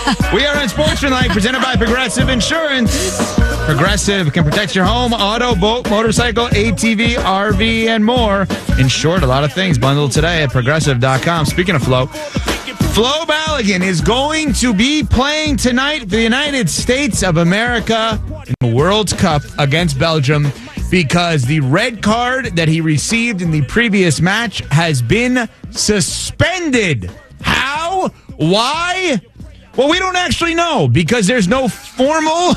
We are on Sportsmanlike, presented by Progressive Insurance. Progressive can protect your home, auto, boat, motorcycle, ATV, RV, and more. In short, a lot of things bundled today at Progressive.com. Speaking of Flo, Flo Balogun is going to be playing tonight for the United States of America in the World Cup against Belgium because the red card that he received in the previous match has been suspended. How? Why? Well, we don't actually know because there's no formal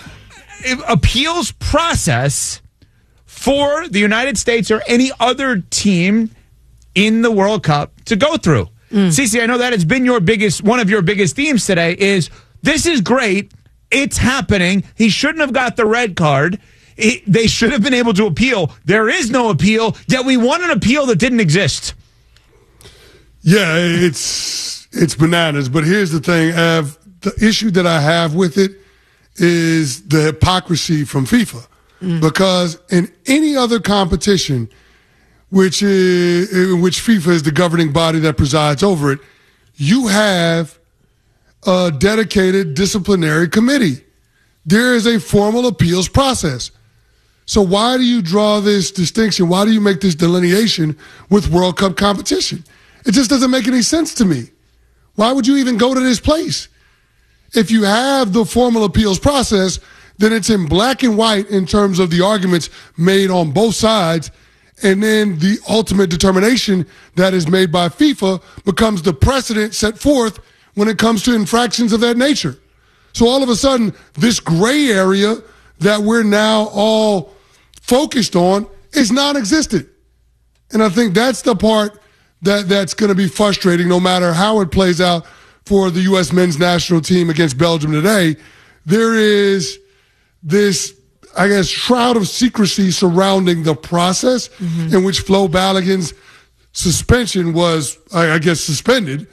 appeals process for the United States or any other team in the World Cup to go through. Cece, I know that has been one of your biggest themes today is this is great. It's happening. He shouldn't have got the red card. They should have been able to appeal. There is no appeal, yet we want an appeal that didn't exist. Yeah, it's bananas. But here's the thing, Av. The issue that I have with it is the hypocrisy from FIFA. Because in any other competition, in which FIFA is the governing body that presides over it, you have a dedicated disciplinary committee. There is a formal appeals process. So why do you draw this distinction? Why do you make this delineation with World Cup competition? It just doesn't make any sense to me. Why would you even go to this place? If you have the formal appeals process, then it's in black and white in terms of the arguments made on both sides, and then the ultimate determination that is made by FIFA becomes the precedent set forth when it comes to infractions of that nature. So all of a sudden, this gray area that we're now all focused on is non-existent. And I think that's the part that's going to be frustrating no matter how it plays out for the U.S. men's national team against Belgium today. There is this, I guess, shroud of secrecy surrounding the process in which Flo Balogun's suspension was, I guess, suspended.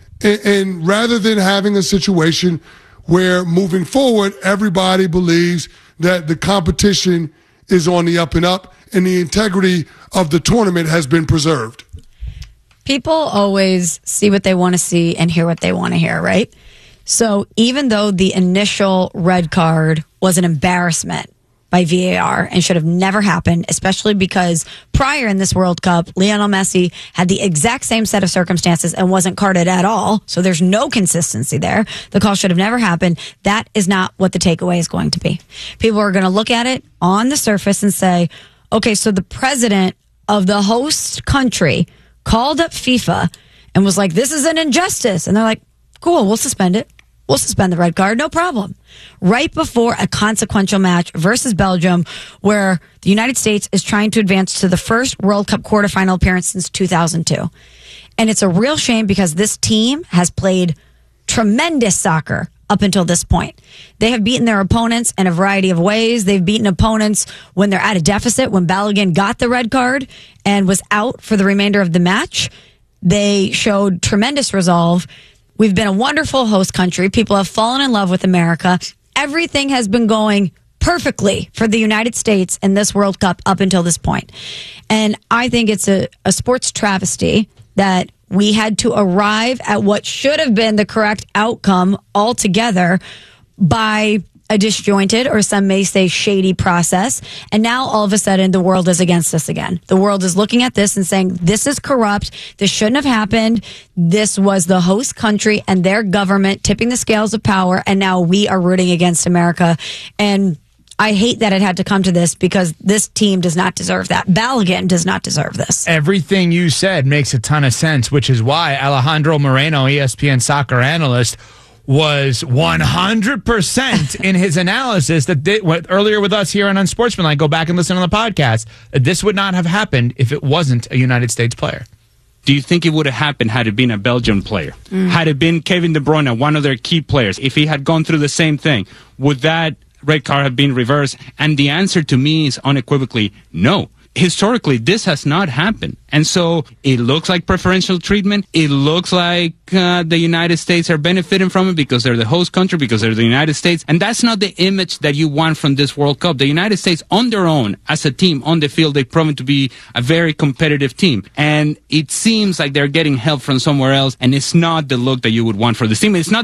And rather than having a situation where moving forward, everybody believes that the competition is on the up and up and the integrity of the tournament has been preserved. People always see what they want to see and hear what they want to hear, right? So even though the initial red card was an embarrassment by VAR and should have never happened, especially because prior in this World Cup, Lionel Messi had the exact same set of circumstances and wasn't carded at all. So there's no consistency there. The call should have never happened. That is not what the takeaway is going to be. People are going to look at it on the surface and say, okay, so the president of the host country called up FIFA and was like, this is an injustice. And they're like, cool, we'll suspend it. We'll suspend the red card, no problem. Right before a consequential match versus Belgium, where the United States is trying to advance to the first World Cup quarterfinal appearance since 2002. And it's a real shame because this team has played tremendous soccer up until this point. They have beaten their opponents in a variety of ways. They've beaten opponents when they're at a deficit. When Balogun got the red card and was out for the remainder of the match, they showed tremendous resolve. We've been a wonderful host country. People have fallen in love with America. Everything has been going perfectly for the United States in this World Cup up until this point. And I think it's a sports travesty that we had to arrive at what should have been the correct outcome altogether by a disjointed, or some may say shady process. And now all of a sudden the world is against us again. The world is looking at this and saying, this is corrupt. This shouldn't have happened. This was the host country and their government tipping the scales of power. And now we are rooting against America. And I hate that it had to come to this because this team does not deserve that. Balogun does not deserve this. Everything you said makes a ton of sense, which is why Alejandro Moreno, ESPN soccer analyst, was 100% in his analysis that earlier with us here on Unsportsmanlike, go back and listen to the podcast, that this would not have happened if it wasn't a United States player. Do you think it would have happened had it been a Belgian player? Had it been Kevin De Bruyne, one of their key players? If he had gone through the same thing, would that red card have been reversed? And the answer to me is unequivocally no. Historically, this has not happened. And so it looks like preferential treatment. It looks like the United States are benefiting from it because they're the host country, because they're the United States. And that's not the image that you want from this World Cup. The United States, on their own, as a team on the field, they've proven to be a very competitive team. And it seems like they're getting help from somewhere else. And it's not the look that you would want for this team. It's not